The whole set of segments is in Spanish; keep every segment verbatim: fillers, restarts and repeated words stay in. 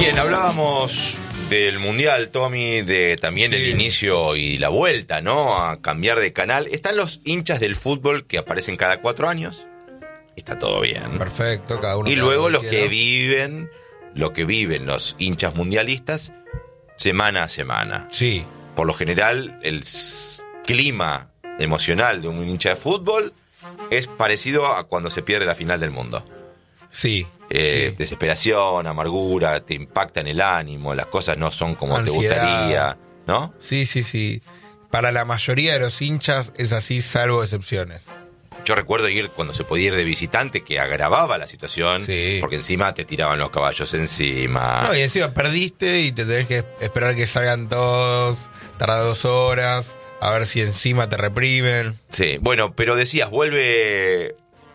Bien, hablábamos del Mundial, Tommy, de también sí. el inicio y la vuelta, ¿no? A cambiar de canal. Están los hinchas del fútbol que aparecen cada cuatro años. Está todo bien. Perfecto, cada uno. Y luego los que viven, lo que viven los hinchas mundialistas, semana a semana. Sí. Por lo general, el clima emocional de un hincha de fútbol es parecido a cuando se pierde la final del mundo. Sí. Eh, sí. Desesperación, amargura, te impacta en el ánimo, las cosas no son como Ansiedad. Te gustaría, ¿no? Sí, sí, sí. Para la mayoría de los hinchas es así, salvo excepciones. Yo recuerdo ir cuando se podía ir de visitante, que agravaba la situación, sí. porque encima te tiraban los caballos encima. No, y encima perdiste y te tenés que esperar que salgan todos, tarda dos horas, a ver si encima te reprimen. Sí, bueno, pero decías, vuelve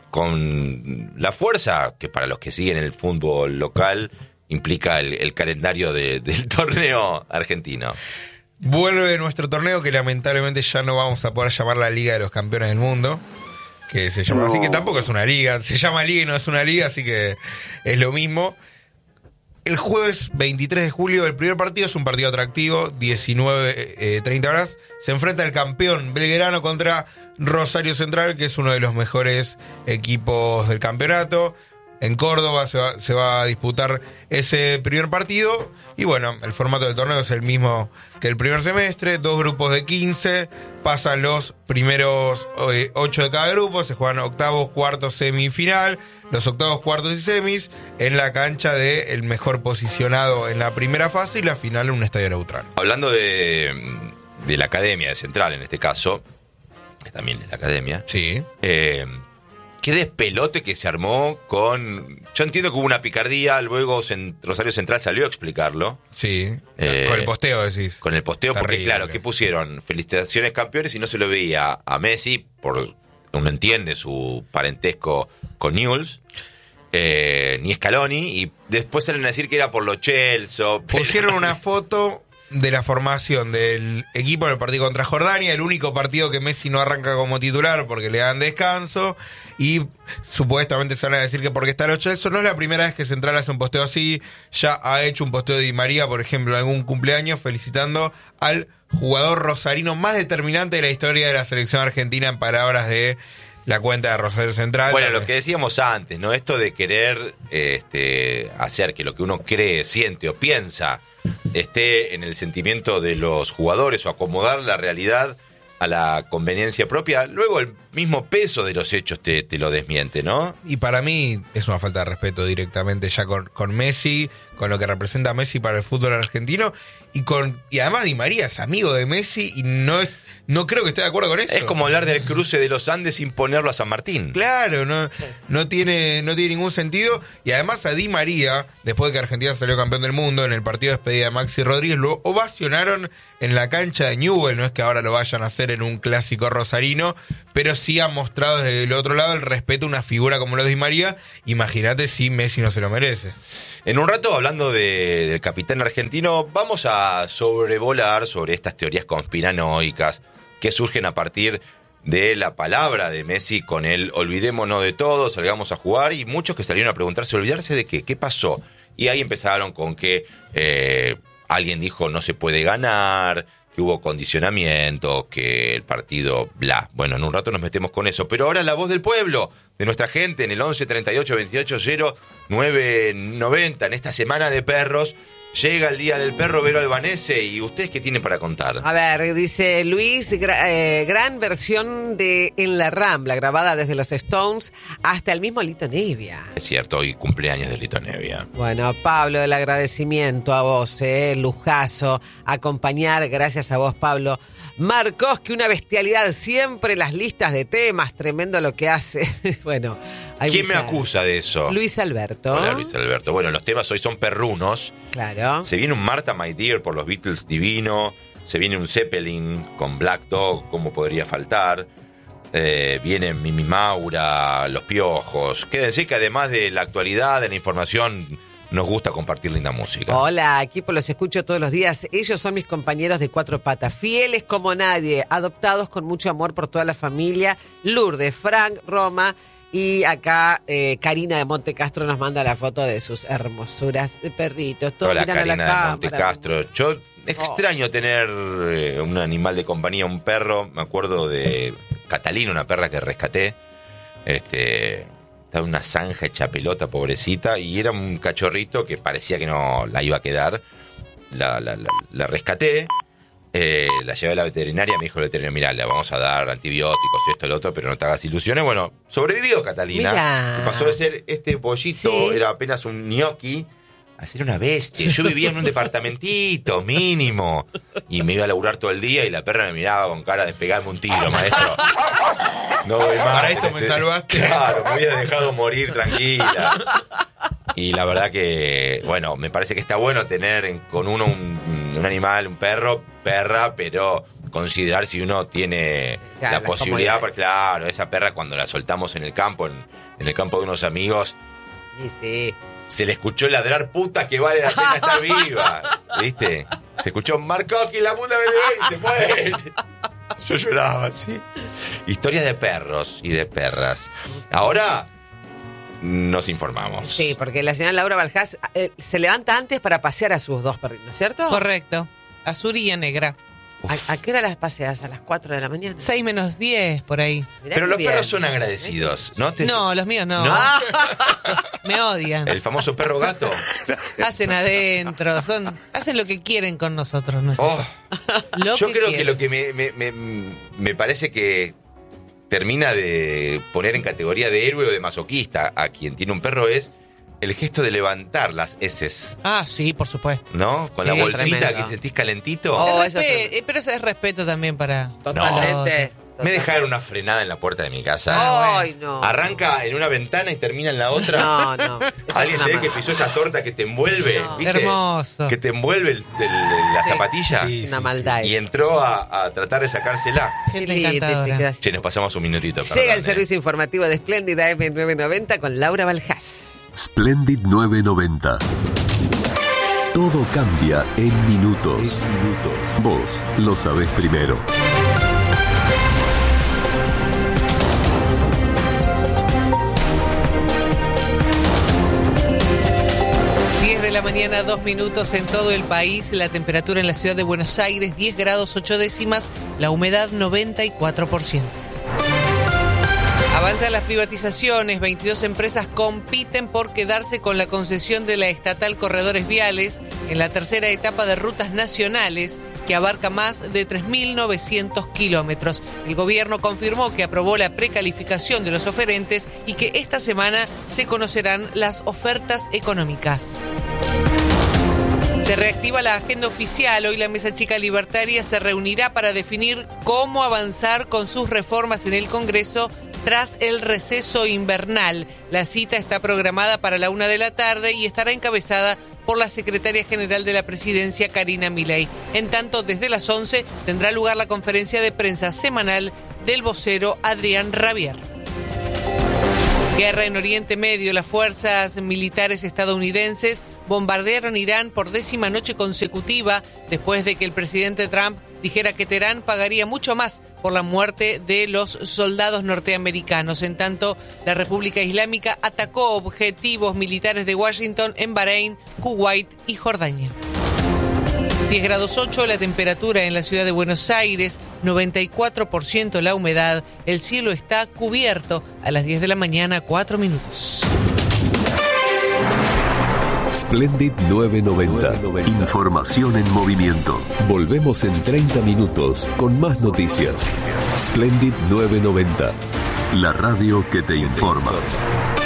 con la fuerza que para los que siguen el fútbol local implica el, el calendario de, del torneo argentino. Vuelve nuestro torneo que lamentablemente ya no vamos a poder llamar la Liga de los Campeones del Mundo, que se llama no. así, que tampoco es una liga, se llama liga y no es una liga, así que es lo mismo. El jueves veintitrés de julio, el primer partido es un partido atractivo, diecinueve treinta horas, se enfrenta el campeón Belgrano contra Rosario Central, que es uno de los mejores equipos del campeonato. En Córdoba se va, se va a disputar ese primer partido. Y bueno, el formato del torneo es el mismo que el primer semestre. Dos grupos de quince. Pasan los primeros ocho de cada grupo. Se juegan octavos, cuartos, semifinal. Los octavos, cuartos y semis en la cancha del mejor posicionado en la primera fase. Y la final en un estadio neutral. Hablando de, de la academia de Central, en este caso, que también es la academia. Sí. Eh... Qué despelote que se armó con... Yo entiendo que hubo una picardía, luego Rosario Central salió a explicarlo. Sí, eh, con el posteo decís. Con el posteo, Terrible. Porque claro, ¿qué pusieron? Felicitaciones campeones y no se lo veía a Messi, por uno entiende su parentesco con Newell's, eh, ni Scaloni, y después salen a decir que era por los Chelsea. Pusieron una foto de la formación del equipo en el partido contra Jordania, el único partido que Messi no arranca como titular porque le dan descanso, y supuestamente salen a decir que porque está los Chelsea. No es la primera vez que Central hace un posteo así, ya ha hecho un posteo de Di María, por ejemplo, en algún cumpleaños, felicitando al jugador rosarino más determinante de la historia de la selección argentina, en palabras de la cuenta de Rosario Central. Bueno, lo que decíamos antes, ¿no? Esto de querer este, hacer que lo que uno cree, siente o piensa esté en el sentimiento de los jugadores o acomodar la realidad a la conveniencia propia, luego el mismo peso de los hechos te, te lo desmiente, ¿no? Y para mí es una falta de respeto directamente ya con, con Messi, con lo que representa Messi para el fútbol argentino, y con y además Di María es amigo de Messi y no es, no creo que esté de acuerdo con eso. Es como hablar del cruce de los Andes sin ponerlo a San Martín. Claro, no, no tiene, no tiene ningún sentido. Y además a Di María, después de que Argentina salió campeón del mundo, en el partido de despedida de Maxi Rodríguez, lo ovacionaron en la cancha de Newell's. No es que ahora lo vayan a hacer en un clásico rosarino, pero sí ha mostrado desde el otro lado el respeto a una figura como lo de Di María. Imagínate si Messi no se lo merece. En un rato, hablando de, del capitán argentino, vamos a sobrevolar sobre estas teorías conspiranoicas que surgen a partir de la palabra de Messi con el olvidémonos de todo, salgamos a jugar, y muchos que salieron a preguntarse, ¿olvidarse de qué? ¿Qué pasó? Y ahí empezaron con que eh, alguien dijo no se puede ganar, que hubo condicionamiento, que el partido bla. Bueno, en un rato nos metemos con eso, pero ahora la voz del pueblo, de nuestra gente, en el once treinta y ocho veintiocho cero nueve noventa, en esta semana de perros. Llega el Día del Perro, Vero Albanese, ¿y ustedes qué tienen para contar? A ver, dice Luis, gra- eh, gran versión de En la Rambla, grabada desde los Stones hasta el mismo Lito Nevia. Es cierto, hoy cumpleaños de Lito Nevia. Bueno, Pablo, el agradecimiento a vos, eh, lujazo, acompañar, gracias a vos, Pablo. Marcos, que una bestialidad, siempre las listas de temas, tremendo lo que hace. Bueno, hay ¿quién mucha... me acusa de eso? Luis Alberto. Hola, Luis Alberto. Bueno, los temas hoy son perrunos. Claro. Se viene un Martha My Dear por los Beatles divino. Se viene un Zeppelin con Black Dog, como podría faltar. Eh, viene Mimi Maura, Los Piojos. Quédense que además de la actualidad, de la información, nos gusta compartir linda música. Hola, equipo, los escucho todos los días. Ellos son mis compañeros de Cuatro Patas, fieles como nadie, adoptados con mucho amor por toda la familia. Lourdes, Frank, Roma Y acá eh, Karina de Montecastro nos manda la foto de sus hermosuras de perritos. Todos Hola, miran a la Karina de cámara. Montecastro. Yo extraño tener eh, un animal de compañía, un perro. Me acuerdo de Catalina, una perra que rescaté. Este, estaba una zanja hecha pelota, pobrecita, y era un cachorrito que parecía que no la iba a quedar. La, la, la, la rescaté. Eh, la llevé a la veterinaria, me dijo el veterinario, mirá, le vamos a dar antibióticos y esto y lo otro, pero no te hagas ilusiones. Bueno, sobrevivió Catalina. Mirá. Y pasó de ser este pollito, Sí. era apenas un gnocchi, a ser una bestia. Yo vivía en un departamentito mínimo y me iba a laburar todo el día y la perra me miraba con cara de pegarme un tiro, maestro. No doy más. Para esto en me salvaste. Claro, me hubiera dejado morir tranquila. Y la verdad que, bueno, me parece que está bueno tener en- con uno un, un animal, un perro, perra, pero considerar si uno tiene Claro, la las posibilidad, comodidades. porque claro, esa perra cuando la soltamos en el campo, en, en el campo de unos amigos, Sí, sí. se le escuchó ladrar puta que vale la pena estar viva, ¿viste? Se escuchó Marcoqui, la puta me debe y se muere. Yo lloraba, sí. Historias de perros y de perras. Ahora nos informamos. Sí, porque la señora Laura Baljás eh, se levanta antes para pasear a sus dos perritos, ¿cierto? Correcto. Azul y a negra. ¿A, a qué hora las paseas? ¿A las cuatro de la mañana? seis menos diez, por ahí. Mirá Pero qué los bien. perros son agradecidos, ¿no? Te- No, los míos no. ¿No? Me odian. El famoso perro gato. Hacen adentro, son, hacen lo que quieren con nosotros. ¿No? Oh, Lo yo que creo que quieren. lo que me, me, me, me parece que termina de poner en categoría de héroe o de masoquista a quien tiene un perro es el gesto de levantar las heces, Ah, sí, por supuesto. ¿no? Con Sí, la bolsita tremendo. que te sentís calentito. Oh, Es eso es respe- tremendo. eh, pero eso es respeto también para... Totalmente. Me dejaron una frenada en la puerta de mi casa. Ah, Ay, no. Arranca en una ventana y termina en la otra. No, no. Eso es Alguien una se ve que mala. pisó esa torta que te envuelve, No. ¿viste? Hermoso. Que te envuelve el- el- la Sí. zapatilla. Sí, Una sí, maldad. Y eso. entró a, a tratar de sacársela. Gente Sí, te- te encantadora. quedas- Che, nos pasamos un minutito. Llega perdón, el eh. servicio informativo de Espléndida M novecientos noventa con Laura Baljás. Splendid nueve noventa. Todo cambia en minutos. Vos lo sabés primero. diez de la mañana, dos minutos en todo el país. La temperatura en la ciudad de Buenos Aires, diez grados ocho décimas. La humedad, noventa y cuatro por ciento. Avanzan las privatizaciones. veintidós empresas compiten por quedarse con la concesión de la estatal Corredores Viales en la tercera etapa de rutas nacionales, que abarca más de tres mil novecientos kilómetros. El gobierno confirmó que aprobó la precalificación de los oferentes y que esta semana se conocerán las ofertas económicas. Se reactiva la agenda oficial. Hoy la Mesa Chica Libertaria se reunirá para definir cómo avanzar con sus reformas en el Congreso tras el receso invernal. La cita está programada para la una de la tarde y estará encabezada por la secretaria general de la presidencia, Karina Milei. En tanto, desde las once tendrá lugar la conferencia de prensa semanal del vocero Adrián Rabier. Guerra en Oriente Medio. Las fuerzas militares estadounidenses bombardearon Irán por décima noche consecutiva después de que el presidente Trump dijera que Teherán pagaría mucho más por la muerte de los soldados norteamericanos. En tanto, la República Islámica atacó objetivos militares de Washington en Bahrein, Kuwait y Jordania. diez grados ocho la temperatura en la ciudad de Buenos Aires, noventa y cuatro por ciento la humedad, el cielo está cubierto. A las diez de la mañana, cuatro minutos. Splendid nueve noventa. Información en movimiento. Volvemos en treinta minutos con más noticias. Splendid nueve noventa. La radio que te informa.